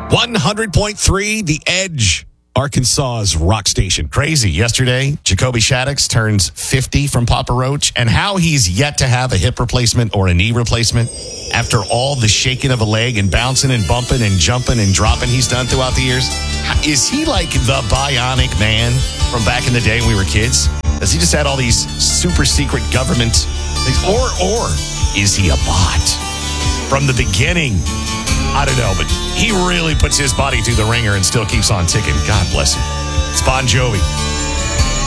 100.3 The Edge, Arkansas's rock station. Crazy. Yesterday, Jacoby Shaddix turns 50 from Papa Roach, and how he's yet to have a hip replacement or a knee replacement after all the shaking of a leg and bouncing and bumping and jumping and dropping he's done throughout the years. Is he like the bionic man from back in the day when we were kids? Does he just add all these super secret government things? Or is he a bot? From the beginning, I don't know, but he really puts his body through the ringer and still keeps on ticking. God bless him. It's Bon Jovi.